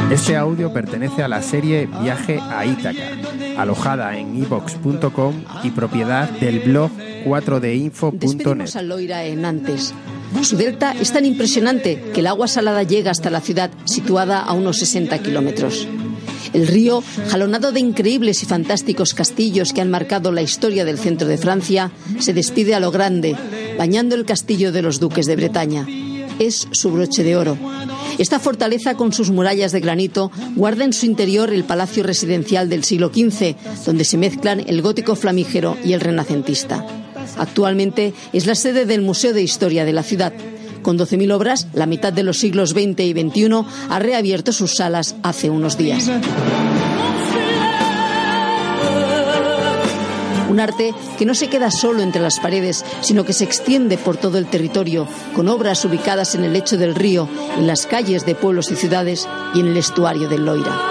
Este audio pertenece a la serie Viaje a Ítaca, alojada en iVoox.com y propiedad del blog 4dinfo.net. Despedimos a Loira en Nantes. Su delta es tan impresionante que el agua salada llega hasta la ciudad, situada a unos 60 kilómetros. El río, jalonado de increíbles y fantásticos castillos que han marcado la historia del centro de Francia, se despide a lo grande, bañando el castillo de los duques de Bretaña. Es su broche de oro. Esta fortaleza, con sus murallas de granito, guarda en su interior el palacio residencial del siglo XV, donde se mezclan el gótico flamígero y el renacentista. Actualmente es la sede del Museo de Historia de la ciudad. Con 12.000 obras, la mitad de los siglos XX y XXI ha reabierto sus salas hace unos días. Un arte que no se queda solo entre las paredes, sino que se extiende por todo el territorio, con obras ubicadas en el lecho del río, en las calles de pueblos y ciudades y en el estuario del Loira.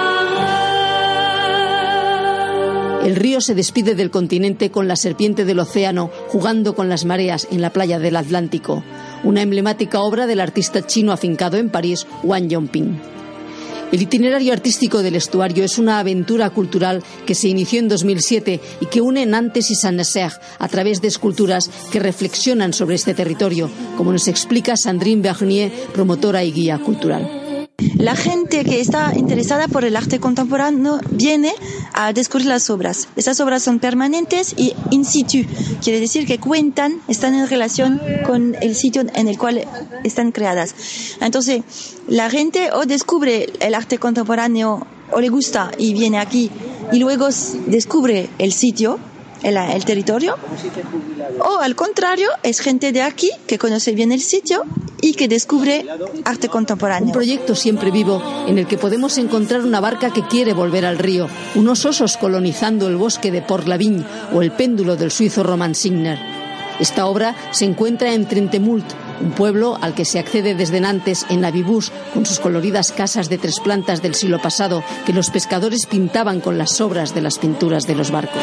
El río se despide del continente con la serpiente del océano jugando con las mareas en la playa del Atlántico, una emblemática obra del artista chino afincado en París, Wang Yongping. El itinerario artístico del estuario es una aventura cultural que se inició en 2007 y que une Nantes y Saint-Nazaire a través de esculturas que reflexionan sobre este territorio, como nos explica Sandrine Bernier, promotora y guía cultural. La gente que está interesada por el arte contemporáneo viene a descubrir las obras. Esas obras son permanentes y in situ. Quiere decir que cuentan, están en relación con el sitio en el cual están creadas. Entonces, la gente o descubre el arte contemporáneo o le gusta y viene aquí y luego descubre el sitio, el territorio, o al contrario, es gente de aquí que conoce bien el sitio y que descubre arte contemporáneo. Un proyecto siempre vivo en el que podemos encontrar una barca que quiere volver al río, unos osos colonizando el bosque de Port-la-Vigne o el péndulo del suizo Roman Signer. Esta obra se encuentra en Trentemult, un pueblo al que se accede desde Nantes en Navibus, con sus coloridas casas de 3 plantas del siglo pasado que los pescadores pintaban con las sobras de las pinturas de los barcos.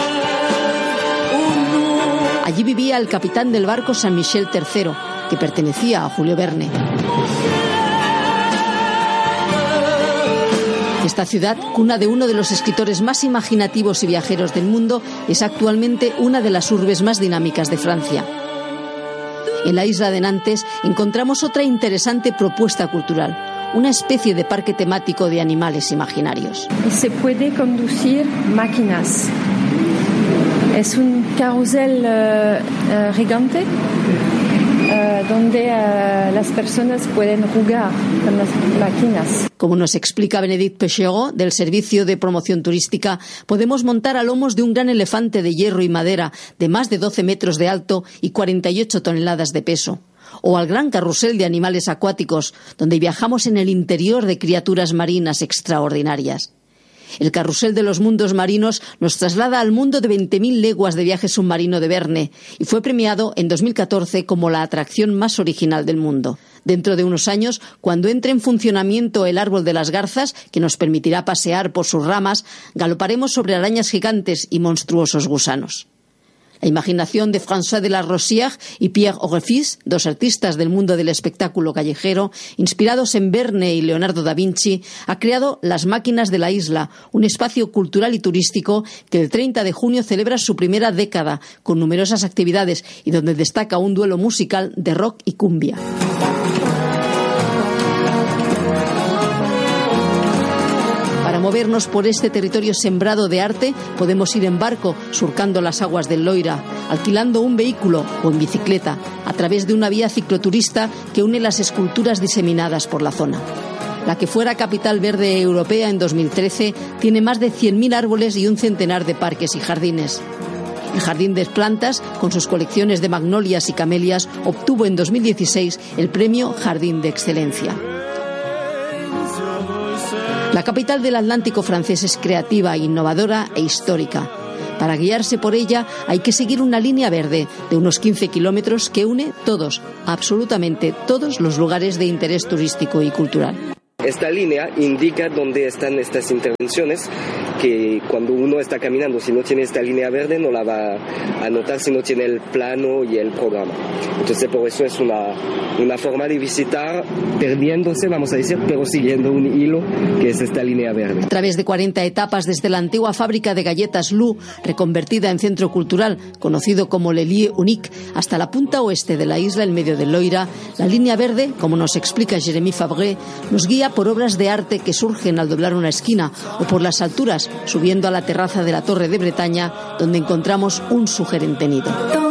Allí vivía el capitán del barco San Michel III, que pertenecía a Julio Verne. Esta ciudad, cuna de uno de los escritores más imaginativos y viajeros del mundo, es actualmente una de las urbes más dinámicas de Francia. En la isla de Nantes encontramos otra interesante propuesta cultural, una especie de parque temático de animales imaginarios. Se puede conducir máquinas. Es un carrusel gigante donde las personas pueden jugar con las máquinas. Como nos explica Bénédicte Péchereau, del Servicio de Promoción Turística, podemos montar a lomos de un gran elefante de hierro y madera de más de 12 metros de alto y 48 toneladas de peso. O al gran carrusel de animales acuáticos, donde viajamos en el interior de criaturas marinas extraordinarias. El carrusel de los mundos marinos nos traslada al mundo de 20.000 leguas de viaje submarino de Verne y fue premiado en 2014 como la atracción más original del mundo. Dentro de unos años, cuando entre en funcionamiento el árbol de las garzas, que nos permitirá pasear por sus ramas, galoparemos sobre arañas gigantes y monstruosos gusanos. La imaginación de François de la Rosière y Pierre Orefice, 2 artistas del mundo del espectáculo callejero, inspirados en Verne y Leonardo da Vinci, ha creado Las Máquinas de la Isla, un espacio cultural y turístico que el 30 de junio celebra su primera década, con numerosas actividades y donde destaca un duelo musical de rock y cumbia. Para movernos por este territorio sembrado de arte, podemos ir en barco, surcando las aguas del Loira, alquilando un vehículo o en bicicleta, a través de una vía cicloturista que une las esculturas diseminadas por la zona. La que fuera capital verde europea en 2013 tiene más de 100.000 árboles y un centenar de parques y jardines. El Jardín de Plantas, con sus colecciones de magnolias y camelias, obtuvo en 2016 el premio Jardín de Excelencia. La capital del Atlántico francés es creativa, innovadora e histórica. Para guiarse por ella hay que seguir una línea verde de unos 15 kilómetros que une todos, absolutamente todos los lugares de interés turístico y cultural. Esta línea indica dónde están estas intervenciones que cuando uno está caminando, si no tiene esta línea verde, no la va a notar si no tiene el plano y el programa. Entonces por eso es una forma de visitar perdiéndose, vamos a decir, pero siguiendo un hilo que es esta línea verde. A través de 40 etapas desde la antigua fábrica de galletas Lu, reconvertida en centro cultural, conocido como Le Lieu Unique, hasta la punta oeste de la isla en medio del Loira, la línea verde, como nos explica Jérémy Fabré, nos guía por obras de arte que surgen al doblar una esquina o por las alturas, subiendo a la terraza de la Torre de Bretaña, donde encontramos un sugerente nido.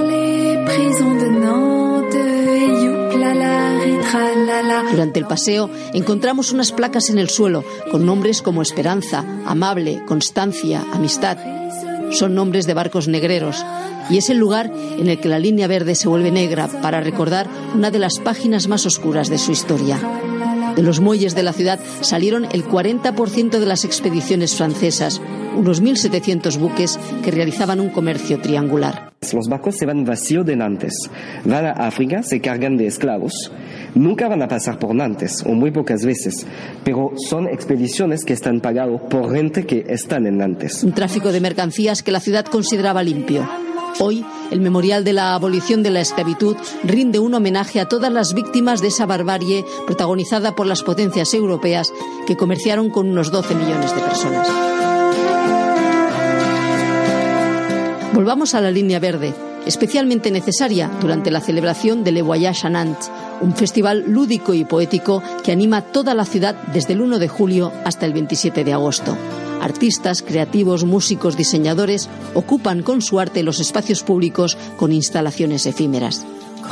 Durante el paseo encontramos unas placas en el suelo con nombres como Esperanza, Amable, Constancia, Amistad. Son nombres de barcos negreros y es el lugar en el que la línea verde se vuelve negra para recordar una de las páginas más oscuras de su historia. De los muelles de la ciudad salieron el 40% de las expediciones francesas, unos 1.700 buques que realizaban un comercio triangular. Los barcos se van vacíos de Nantes, van a África, se cargan de esclavos. Nunca van a pasar por Nantes, o muy pocas veces, pero son expediciones que están pagadas por gente que están en Nantes. Un tráfico de mercancías que la ciudad consideraba limpio. Hoy, el Memorial de la Abolición de la Esclavitud rinde un homenaje a todas las víctimas de esa barbarie protagonizada por las potencias europeas que comerciaron con unos 12 millones de personas. Volvamos a la línea verde, especialmente necesaria durante la celebración de Le Voyage à Nantes, un festival lúdico y poético que anima toda la ciudad desde el 1 de julio hasta el 27 de agosto. Artistas, creativos, músicos, diseñadores ocupan con su arte los espacios públicos con instalaciones efímeras.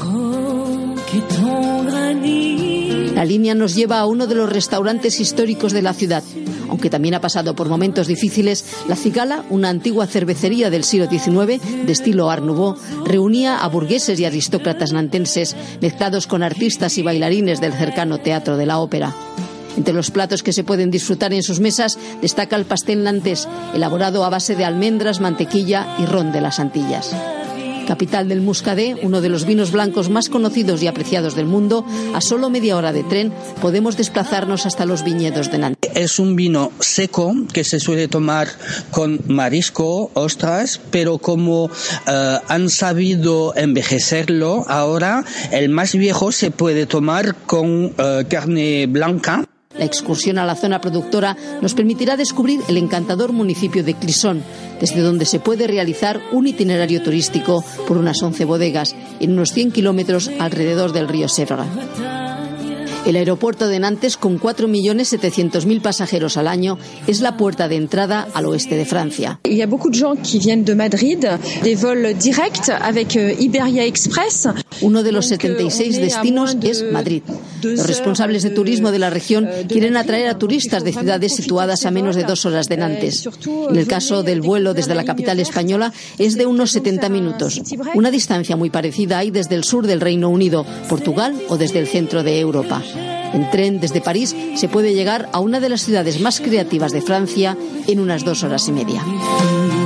La línea nos lleva a uno de los restaurantes históricos de la ciudad. Aunque también ha pasado por momentos difíciles, La Cigala, una antigua cervecería del siglo XIX de estilo Art Nouveau, reunía a burgueses y aristócratas nantenses mezclados con artistas y bailarines del cercano Teatro de la Ópera. Entre los platos que se pueden disfrutar en sus mesas destaca el pastel nantés, elaborado a base de almendras, mantequilla y ron de las Antillas. Capital del Muscadet, uno de los vinos blancos más conocidos y apreciados del mundo, a solo media hora de tren podemos desplazarnos hasta los viñedos de Nantes. Es un vino seco que se suele tomar con marisco, ostras, pero como han sabido envejecerlo ahora, el más viejo se puede tomar con carne blanca. La excursión a la zona productora nos permitirá descubrir el encantador municipio de Clisson, desde donde se puede realizar un itinerario turístico por unas 11 bodegas en unos 100 kilómetros alrededor del río Sèvres. El aeropuerto de Nantes, con 4.700.000 pasajeros al año, es la puerta de entrada al oeste de Francia. Il y a beaucoup de gens qui viennent de Madrid, des vols directs avec Iberia Express. Uno de los 76 destinos es Madrid. Los responsables de turismo de la región quieren atraer a turistas de ciudades situadas a menos de 2 horas de Nantes. En el caso del vuelo desde la capital española es de unos 70 minutos. Una distancia muy parecida hay desde el sur del Reino Unido, Portugal o desde el centro de Europa. En tren desde París se puede llegar a una de las ciudades más creativas de Francia en unas 2 horas y media.